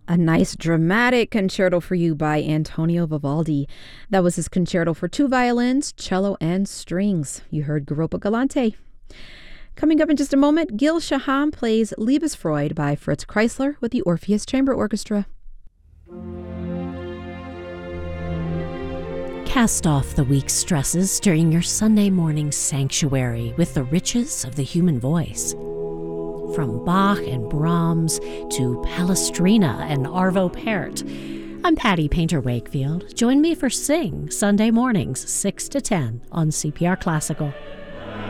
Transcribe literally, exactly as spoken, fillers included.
A nice dramatic concerto for you by Antonio Vivaldi. That was his concerto for two violins, cello, and strings. You heard Europa Galante. Coming up in just a moment, Gil Shaham plays Liebesfreude by Fritz Kreisler with the Orpheus Chamber Orchestra. Cast off the week's stresses during your Sunday morning sanctuary with the riches of the human voice. From Bach and Brahms to Palestrina and Arvo Pärt, I'm Patty Painter Wakefield. Join me for Sing Sunday mornings, six to ten on C P R Classical.